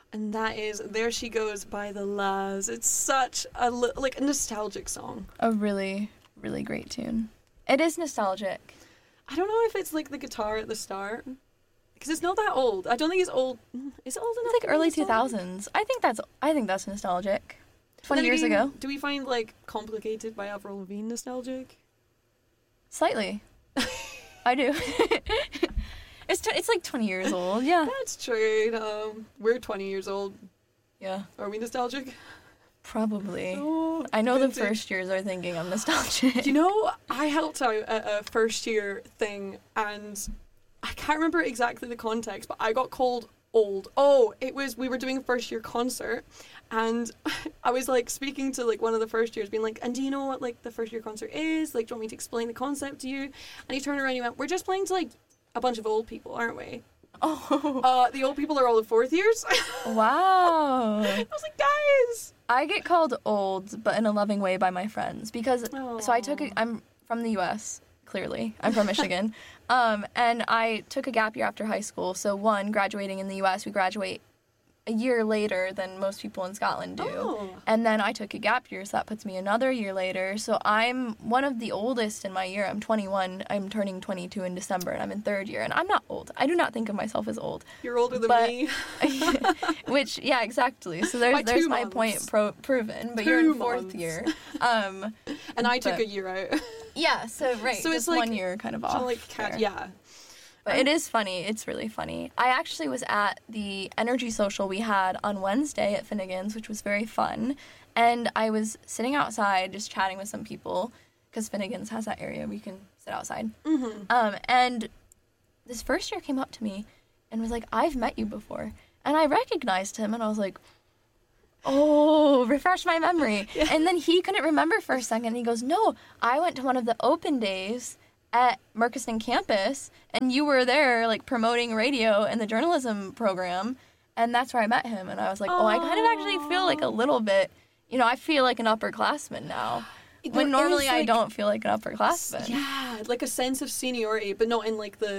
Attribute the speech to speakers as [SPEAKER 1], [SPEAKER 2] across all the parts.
[SPEAKER 1] And that is There She Goes by the La's. It's such a nostalgic song.
[SPEAKER 2] A really, really great tune. It is nostalgic.
[SPEAKER 1] I don't know if it's like the guitar at the start, because it's not that old. I don't think it's old. Is it old enough?
[SPEAKER 2] It's like early 2000s. I think that's nostalgic. 20 years ago.
[SPEAKER 1] Do we find like Complicated by Avril Lavigne nostalgic?
[SPEAKER 2] Slightly. I do. It's like 20 years old. Yeah.
[SPEAKER 1] That's true. We're 20 years old.
[SPEAKER 2] Yeah.
[SPEAKER 1] Are we nostalgic?
[SPEAKER 2] Probably.
[SPEAKER 1] Oh,
[SPEAKER 2] I know
[SPEAKER 1] vintage.
[SPEAKER 2] the first years are thinking I'm nostalgic.
[SPEAKER 1] You know, I helped out at a first year thing, and I can't remember exactly the context, but I got called old. Oh, we were doing a first year concert, and I was like speaking to like one of the first years, being like, and do you know what like the first year concert is? Like, do you want me to explain the concept to you? And he turned around and he went, we're just playing to like a bunch of old people, aren't we?
[SPEAKER 2] Oh.
[SPEAKER 1] The old people are all the fourth years.
[SPEAKER 2] Wow.
[SPEAKER 1] I was like, guys.
[SPEAKER 2] I get called old, but in a loving way by my friends because I'm from the U.S. Clearly, I'm from Michigan, and I took a gap year after high school. So graduating in the U.S., we graduate a year later than most people in Scotland do.
[SPEAKER 1] Oh.
[SPEAKER 2] And then I took a gap year, so that puts me another year later. So I'm one of the oldest in my year. I'm 21. I'm turning 22 in December, and I'm in third year. And I'm not old. I do not think of myself as old.
[SPEAKER 1] You're older than me.
[SPEAKER 2] Which, yeah, exactly. So there's my point proven. But you're in fourth year.
[SPEAKER 1] And I took a year out.
[SPEAKER 2] Yeah, so
[SPEAKER 1] So it's
[SPEAKER 2] like
[SPEAKER 1] 1
[SPEAKER 2] year kind of off.
[SPEAKER 1] Yeah.
[SPEAKER 2] But it is funny. It's really funny. I actually was at the energy social we had on Wednesday at Finnegan's, which was very fun. And I was sitting outside just chatting with some people because Finnegan's has that area where you can sit outside.
[SPEAKER 1] Mm-hmm.
[SPEAKER 2] And this first year came up to me and was like, I've met you before. And I recognized him and I was like, oh, refresh my memory. Yeah. And then he couldn't remember for a second. He goes, no, I went to one of the open days at Murchiston campus, and you were there, like, promoting radio and the journalism program, and that's where I met him, and I was like, I kind of actually feel like a little bit, I feel like an upperclassman now, when normally I don't feel like an upperclassman.
[SPEAKER 1] Yeah, like a sense of seniority, but not in, like,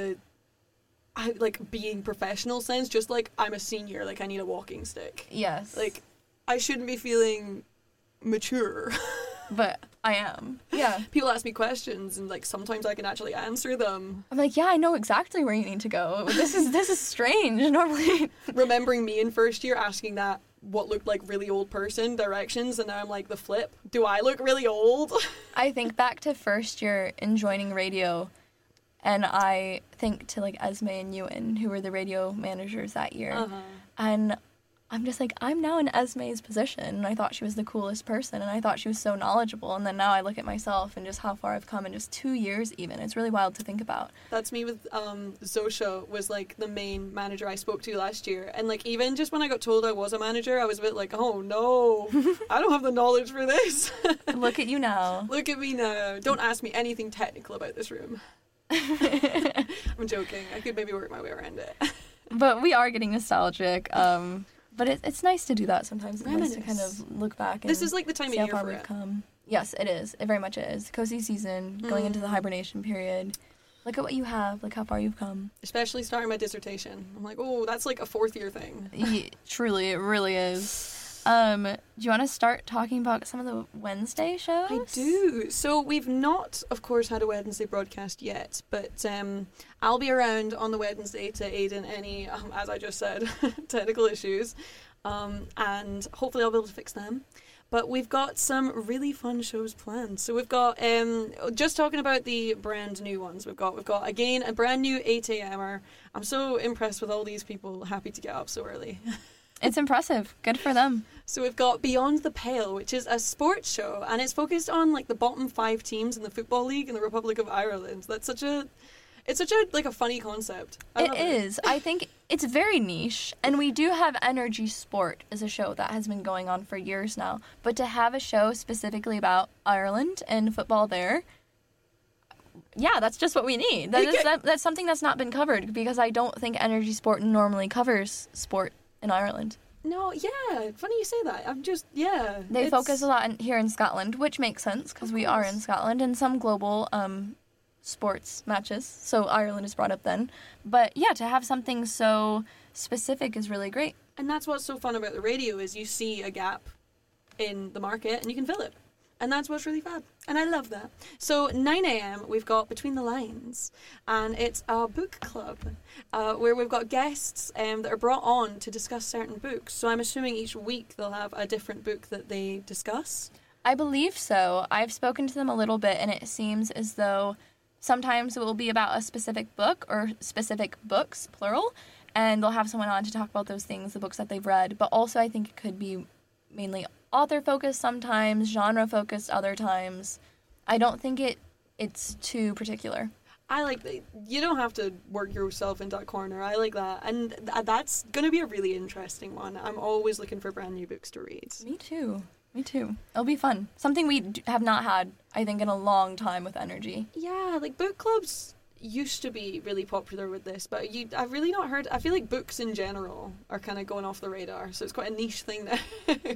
[SPEAKER 1] being professional sense, just, like, I'm a senior, like, I need a walking stick.
[SPEAKER 2] Yes.
[SPEAKER 1] Like, I shouldn't be feeling mature.
[SPEAKER 2] But I am. Yeah.
[SPEAKER 1] People ask me questions, and like sometimes I can actually answer them.
[SPEAKER 2] I'm like, yeah, I know exactly where you need to go. This is strange. Normally,
[SPEAKER 1] remembering me in first year asking that what looked like really old person directions, and now I'm like the flip. Do I look really old?
[SPEAKER 2] I think back to first year and joining radio, and I think to like Esme and Ewan, who were the radio managers that year, and I'm just like, I'm now in Esme's position, and I thought she was the coolest person, and I thought she was so knowledgeable, and then now I look at myself and just how far I've come in just 2 years even. It's really wild to think about.
[SPEAKER 1] That's me with Zosha was, like, the main manager I spoke to last year, and, like, even just when I got told I was a manager, I was a bit like, oh, no, I don't have the knowledge for this.
[SPEAKER 2] Look at you now.
[SPEAKER 1] Look at me now. Don't ask me anything technical about this room. I'm joking. I could maybe work my way around it.
[SPEAKER 2] But we are getting nostalgic. But it's nice to do that sometimes. It's nice to kind of look back and
[SPEAKER 1] this is like the time of year
[SPEAKER 2] how far
[SPEAKER 1] for
[SPEAKER 2] we've
[SPEAKER 1] it.
[SPEAKER 2] come. Yes, it is. It very much is. Cozy season, going into the hibernation period. Look at what you have. Look how far you've come.
[SPEAKER 1] Especially starting my dissertation. I'm like, oh, that's like a fourth year thing.
[SPEAKER 2] Yeah, truly, it really is. Do you want to start talking about some of the Wednesday shows?
[SPEAKER 1] I do. So we've not, of course, had a Wednesday broadcast yet, but I'll be around on the Wednesday to aid in any, as I just said, technical issues, and hopefully I'll be able to fix them. But we've got some really fun shows planned. So we've got, just talking about the brand new ones, we've got again, a brand new 8 a.m.er. I'm so impressed with all these people happy to get up so early.
[SPEAKER 2] It's impressive. Good for them.
[SPEAKER 1] So we've got Beyond the Pale, which is a sports show, and it's focused on like the bottom 5 teams in the Football League in the Republic of Ireland. It's such a like a funny concept.
[SPEAKER 2] It is. I think it's very niche, and we do have Energy Sport as a show that has been going on for years now. But to have a show specifically about Ireland and football there, yeah, that's just what we need. That's something that's not been covered, because I don't think Energy Sport normally covers sport in Ireland.
[SPEAKER 1] No, yeah, funny you say that.
[SPEAKER 2] They focus a lot here in Scotland, which makes sense because we are in Scotland, and some global sports matches, so Ireland is brought up then. But yeah, to have something so specific is really great.
[SPEAKER 1] And that's what's so fun about the radio is you see a gap in the market and you can fill it. And that's what's really fab. And I love that. So 9 a.m. we've got Between the Lines. And it's a book club where we've got guests that are brought on to discuss certain books. So I'm assuming each week they'll have a different book that they discuss.
[SPEAKER 2] I believe so. I've spoken to them a little bit, and it seems as though sometimes it will be about a specific book or specific books, plural, and they'll have someone on to talk about those things, the books that they've read. But also I think it could be mainly author-focused sometimes, genre-focused other times. I don't think it's too particular.
[SPEAKER 1] I like that. You don't have to work yourself into that corner. I like that. And that's going to be a really interesting one. I'm always looking for brand new books to read.
[SPEAKER 2] Me too. It'll be fun. Something we have not had, I think, in a long time with Energy.
[SPEAKER 1] Yeah, like book clubs used to be really popular with this, but I've really not heard. I feel like books in general are kind of going off the radar, so it's quite a niche thing there.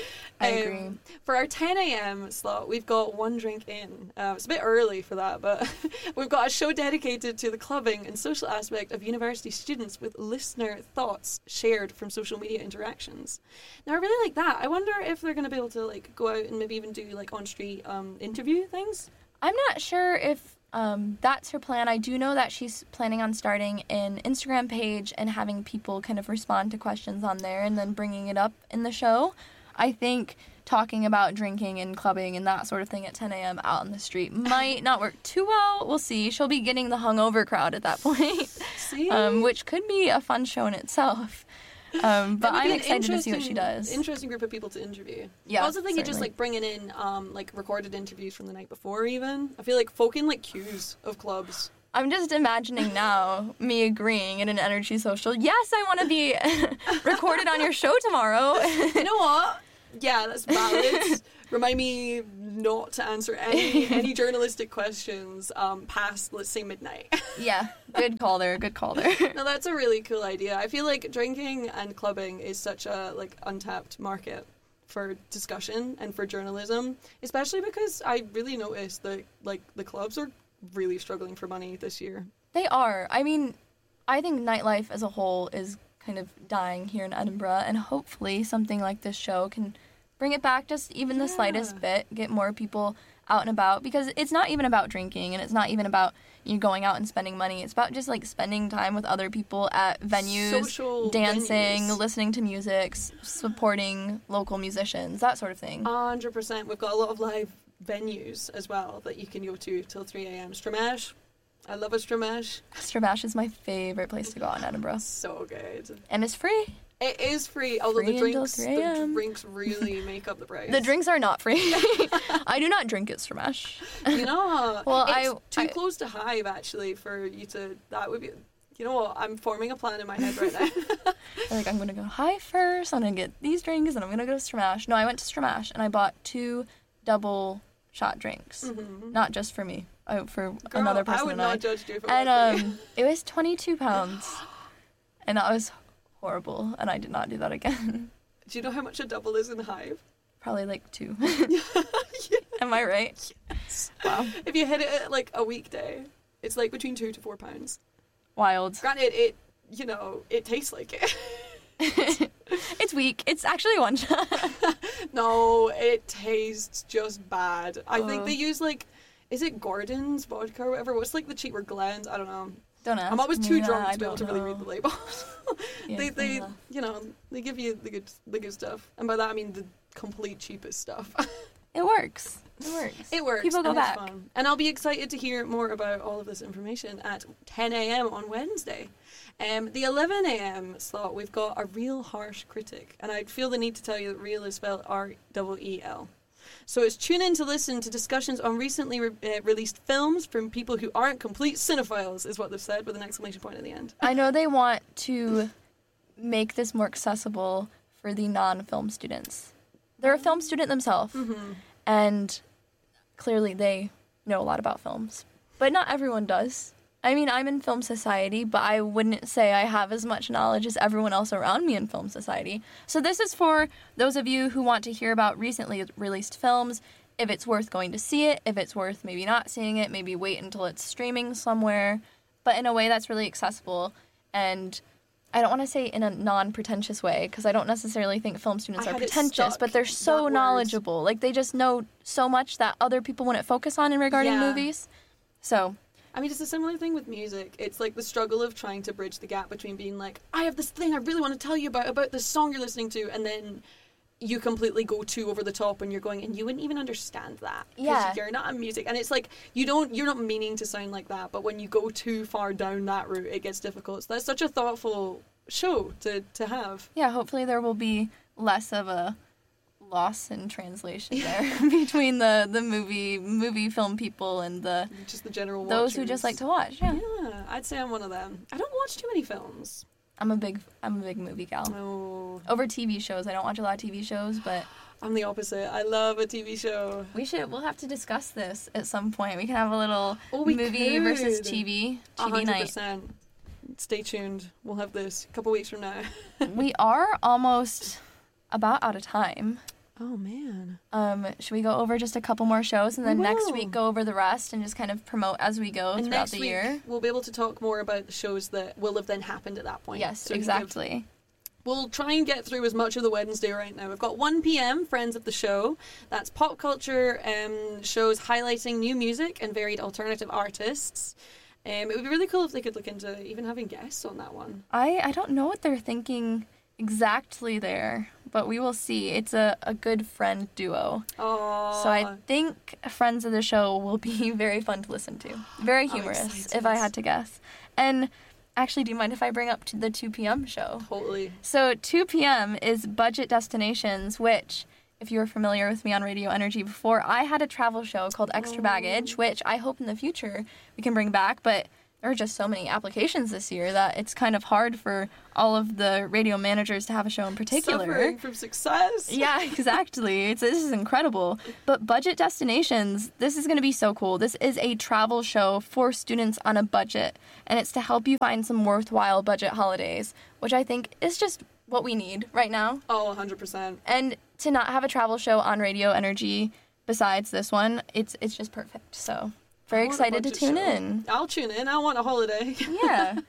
[SPEAKER 2] I agree.
[SPEAKER 1] For our 10 a.m. slot, we've got One Drink In. It's a bit early for that, but we've got a show dedicated to the clubbing and social aspect of university students with listener thoughts shared from social media interactions. Now, I really like that. I wonder if they're going to be able to like go out and maybe even do like on-street interview things.
[SPEAKER 2] I'm not sure if that's her plan. I do know that she's planning on starting an Instagram page and having people kind of respond to questions on there and then bringing it up in the show. I think talking about drinking and clubbing and that sort of thing at 10 a.m. out on the street might not work too well. We'll see. She'll be getting the hungover crowd at that point, which could be a fun show in itself. But I'm excited to see what she does.
[SPEAKER 1] Interesting group of people to interview.
[SPEAKER 2] Yeah,
[SPEAKER 1] I also think just like bringing in like recorded interviews from the night before even. I feel like folk in like queues of clubs.
[SPEAKER 2] I'm just imagining now me agreeing in an Energy social. Yes, I want to be recorded on your show tomorrow.
[SPEAKER 1] You know what? Yeah, that's valid. Remind me not to answer any journalistic questions past, let's say, midnight.
[SPEAKER 2] Yeah, good call there.
[SPEAKER 1] No, that's a really cool idea. I feel like drinking and clubbing is such a like untapped market for discussion and for journalism, especially because I really noticed that like the clubs are really struggling for money this year.
[SPEAKER 2] They are. I mean, I think nightlife as a whole is kind of dying here in Edinburgh, and hopefully something like this show can bring it back just even the slightest bit, get more people out and about, because it's not even about drinking and it's not even about you going out and spending money. It's about just like spending time with other people at venues,
[SPEAKER 1] social
[SPEAKER 2] dancing,
[SPEAKER 1] venues.
[SPEAKER 2] Listening to music, supporting local musicians, that sort of thing.
[SPEAKER 1] 100%. We've got a lot of live venues as well that you can go to till 3 a.m. Stramash. I love a Stramash.
[SPEAKER 2] Stramash is my favorite place to go out in Edinburgh.
[SPEAKER 1] So good.
[SPEAKER 2] And it's free.
[SPEAKER 1] It is free, although
[SPEAKER 2] Free
[SPEAKER 1] the drinks really make up the price.
[SPEAKER 2] The drinks are not free. I do not drink at Stramash.
[SPEAKER 1] You know,
[SPEAKER 2] well,
[SPEAKER 1] it's too close to Hive actually for you to. That would be. You know what? I'm forming a plan in my head right now.
[SPEAKER 2] Like, I'm going to go Hive first, I'm going to get these drinks, and I'm going to go to Stramash. No, I went to Stramash, and I bought 2 double shot drinks. Mm-hmm. Not just for me, for another person.
[SPEAKER 1] I would not judge you for
[SPEAKER 2] and it was £22. And that was horrible, and I did not do that again.
[SPEAKER 1] Do you know how much a double is in Hive?
[SPEAKER 2] Probably like 2.
[SPEAKER 1] Yes.
[SPEAKER 2] Am I right?
[SPEAKER 1] Yes.
[SPEAKER 2] Wow.
[SPEAKER 1] If you hit it at like a weekday, it's like between £2 to £4.
[SPEAKER 2] Wild.
[SPEAKER 1] Granted, it tastes like it.
[SPEAKER 2] It's weak. It's actually one shot.
[SPEAKER 1] No, it tastes just bad. I think they use like, is it Gordon's vodka or whatever? What's like the cheaper Glens? I don't know.
[SPEAKER 2] Don't ask.
[SPEAKER 1] I'm always too
[SPEAKER 2] me
[SPEAKER 1] drunk
[SPEAKER 2] that.
[SPEAKER 1] to be able to really read the label.
[SPEAKER 2] Yeah,
[SPEAKER 1] they give you the good stuff, and by that I mean the complete cheapest stuff.
[SPEAKER 2] It works.
[SPEAKER 1] It works.
[SPEAKER 2] People go back.
[SPEAKER 1] It's fun. And I'll be excited to hear more about all of this information at 10 a.m. on Wednesday. The 11 a.m. slot, we've got a real harsh critic, and I feel the need to tell you that real is spelled R-E-E-L. So it's tune in to listen to discussions on recently released films from people who aren't complete cinephiles, is what they've said, with an exclamation point at the end.
[SPEAKER 2] I know they want to make this more accessible for the non-film students. They're a film student themselves, and clearly they know a lot about films. But not everyone does. I mean, I'm in film society, but I wouldn't say I have as much knowledge as everyone else around me in film society. So this is for those of you who want to hear about recently released films, if it's worth going to see it, if it's worth maybe not seeing it, maybe wait until it's streaming somewhere, but in a way that's really accessible and I don't want to say in a non-pretentious way, because I don't necessarily think film students
[SPEAKER 1] I
[SPEAKER 2] are
[SPEAKER 1] had it
[SPEAKER 2] pretentious,
[SPEAKER 1] stuck,
[SPEAKER 2] but they're
[SPEAKER 1] that
[SPEAKER 2] so
[SPEAKER 1] word.
[SPEAKER 2] knowledgeable. Like, they just know so much that other people wouldn't focus on in regarding
[SPEAKER 1] Yeah.
[SPEAKER 2] movies. So,
[SPEAKER 1] I mean, it's a similar thing with music. It's like the struggle of trying to bridge the gap between being like, I have this thing I really want to tell you about this song you're listening to, and then you completely go too over the top and you're going, and you wouldn't even understand that. 'Cause
[SPEAKER 2] Yeah.
[SPEAKER 1] you're not a music. And it's like, you're not meaning to sound like that, but when you go too far down that route, it gets difficult. So that's such a thoughtful show to have.
[SPEAKER 2] yeah, hopefully there will be less of a loss in translation there between the movie film people and
[SPEAKER 1] Just the general
[SPEAKER 2] those who
[SPEAKER 1] watchers.
[SPEAKER 2] just like to watch. Yeah.
[SPEAKER 1] Yeah, I'd say I'm one of them. I don't watch too many films.
[SPEAKER 2] I'm a big movie gal.
[SPEAKER 1] Oh,
[SPEAKER 2] Over TV shows, I don't watch a lot of TV shows, but
[SPEAKER 1] I'm the opposite. I love a TV show.
[SPEAKER 2] we'll have to discuss this at some point. We can have a little
[SPEAKER 1] We
[SPEAKER 2] movie versus
[SPEAKER 1] could.
[SPEAKER 2] TV night.
[SPEAKER 1] 100%. Stay tuned. We'll have this a couple weeks from now.
[SPEAKER 2] We are almost about out of time.
[SPEAKER 1] Oh, man.
[SPEAKER 2] Should we go over just a couple more shows and then next
[SPEAKER 1] will.
[SPEAKER 2] week go over the rest and just kind of promote as we go
[SPEAKER 1] And
[SPEAKER 2] throughout
[SPEAKER 1] next
[SPEAKER 2] the
[SPEAKER 1] week,
[SPEAKER 2] year?
[SPEAKER 1] we'll be able to talk more about the shows that will have then happened at that point.
[SPEAKER 2] Yes,
[SPEAKER 1] So we can give-
[SPEAKER 2] exactly.
[SPEAKER 1] We'll try and get through as much of the Wednesday right now. We've got 1 p.m. Friends of the Show. That's pop culture shows highlighting new music and varied alternative artists. It would be really cool if they could look into even having guests on that one.
[SPEAKER 2] I don't know what they're thinking exactly there, but we will see. It's a good friend duo.
[SPEAKER 1] Oh,
[SPEAKER 2] So I think friends of the show will be very fun to listen to. Very
[SPEAKER 1] I'm
[SPEAKER 2] humorous,
[SPEAKER 1] excited.
[SPEAKER 2] if I had to guess. And actually, do you mind if I bring up to the 2 p.m. show?
[SPEAKER 1] totally.
[SPEAKER 2] So 2 p.m. is Budget Destinations, which, if you were familiar with me on Radio Energy before, I had a travel show called Extra Baggage, which I hope in the future we can bring back, but there are just so many applications this year that it's kind of hard for all of the radio managers to have a show in particular.
[SPEAKER 1] Suffering from success.
[SPEAKER 2] Yeah, exactly. This is incredible. But Budget Destinations, this is going to be so cool. This is a travel show for students on a budget, and it's to help you find some worthwhile budget holidays, which I think is just what we need right now.
[SPEAKER 1] Oh, 100%.
[SPEAKER 2] And to not have a travel show on Radio Energy besides this one, it's just perfect. So, very
[SPEAKER 1] I want a
[SPEAKER 2] excited to
[SPEAKER 1] budget
[SPEAKER 2] tune
[SPEAKER 1] show.
[SPEAKER 2] in.
[SPEAKER 1] I'll tune in. I want a holiday.
[SPEAKER 2] Yeah.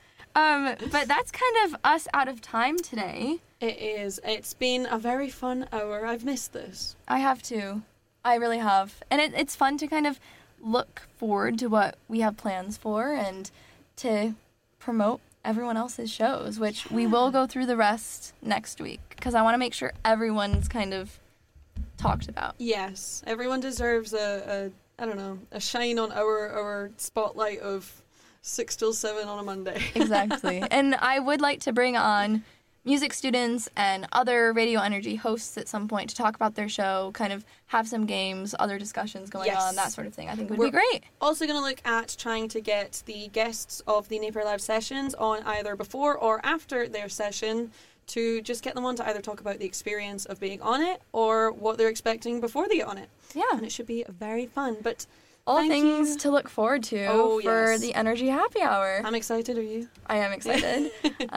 [SPEAKER 2] But that's kind of us out of time today.
[SPEAKER 1] It is. It's been a very fun hour. I've missed this.
[SPEAKER 2] I have to. I really have. And it's fun to kind of look forward to what we have plans for and to promote everyone else's shows, which we will go through the rest next week because I want to make sure everyone's kind of talked about.
[SPEAKER 1] Yes, everyone deserves a shine on our spotlight of 6 till 7 on a Monday.
[SPEAKER 2] Exactly. And I would like to bring on music students and other Radio Energy hosts at some point to talk about their show, kind of have some games, other discussions going
[SPEAKER 1] Yes.
[SPEAKER 2] on, that sort of thing. I think would
[SPEAKER 1] We're
[SPEAKER 2] be great.
[SPEAKER 1] Also going to look at trying to get the guests of the Napier Live sessions on either before or after their session to just get them on to either talk about the experience of being on it or what they're expecting before they get on it.
[SPEAKER 2] Yeah.
[SPEAKER 1] And it should be very fun. But
[SPEAKER 2] All
[SPEAKER 1] thank
[SPEAKER 2] things
[SPEAKER 1] you.
[SPEAKER 2] to look forward to
[SPEAKER 1] Oh,
[SPEAKER 2] for
[SPEAKER 1] yes.
[SPEAKER 2] the Energy Happy Hour.
[SPEAKER 1] I'm excited, are you?
[SPEAKER 2] I am excited.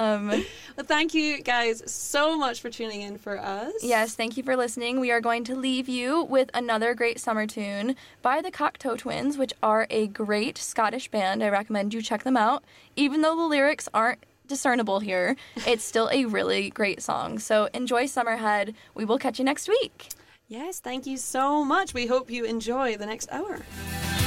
[SPEAKER 1] Well, thank you guys so much for tuning in for us.
[SPEAKER 2] Yes, thank you for listening. We are going to leave you with another great summer tune by the Cocteau Twins, which are a great Scottish band. I recommend you check them out. Even though the lyrics aren't discernible here, it's still a really great song. So enjoy Summerhead. We will catch you next week.
[SPEAKER 1] Yes, thank you so much. We hope you enjoy the next hour.